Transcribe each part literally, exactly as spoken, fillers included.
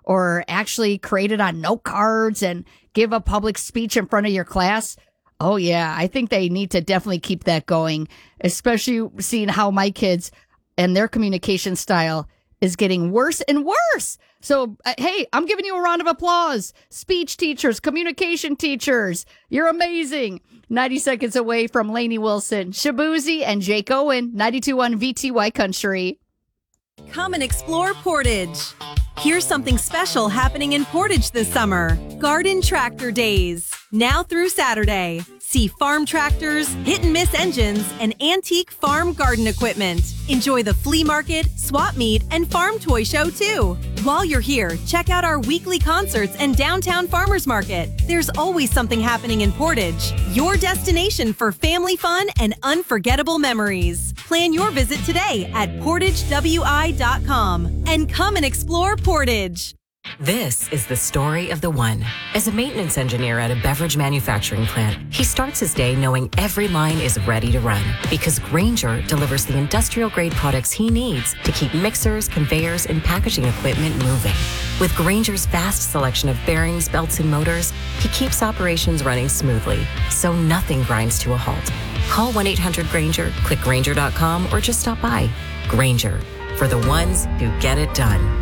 or actually create it on note cards and give a public speech in front of your class. Oh, yeah, I think they need to definitely keep that going, especially seeing how my kids and their communication style is getting worse and worse. So, uh, hey, I'm giving you a round of applause. Speech teachers, communication teachers, you're amazing. ninety seconds away from Lainey Wilson, Shabuzi, and Jake Owen, ninety-two point one V T Y Country. Come and explore Portage. Here's something special happening in Portage this summer. Garden Tractor Days. Now through Saturday. See farm tractors, hit and miss engines, and antique farm garden equipment. Enjoy the flea market, swap meet, and farm toy show too. While you're here, check out our weekly concerts and downtown farmers market. There's always something happening in Portage. Your destination for family fun and unforgettable memories. Plan your visit today at portage w i dot com and come and explore Portage. This is the story of the one. As a maintenance engineer at a beverage manufacturing plant, he starts his day knowing every line is ready to run because Grainger delivers the industrial-grade products he needs to keep mixers, conveyors, and packaging equipment moving. With Grainger's vast selection of bearings, belts, and motors, he keeps operations running smoothly, so nothing grinds to a halt. Call one eight hundred Grainger, click Grainger dot com, or just stop by. Grainger, for the ones who get it done.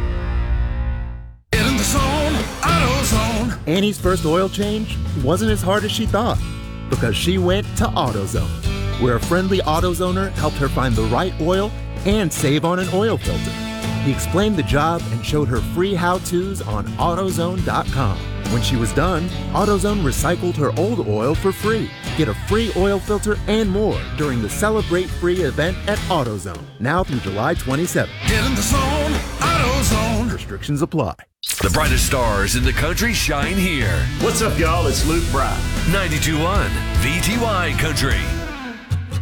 In the zone, AutoZone. Annie's first oil change wasn't as hard as she thought because she went to AutoZone, where a friendly AutoZoner helped her find the right oil and save on an oil filter. He explained the job and showed her free how-tos on AutoZone dot com. When she was done, AutoZone recycled her old oil for free. Get a free oil filter and more during the Celebrate Free event at AutoZone, now through July twenty-seventh. Get in the zone, AutoZone. Restrictions apply. The brightest stars in the country shine here. What's up, y'all? It's Luke Bryan. ninety-two point one V T Y Country.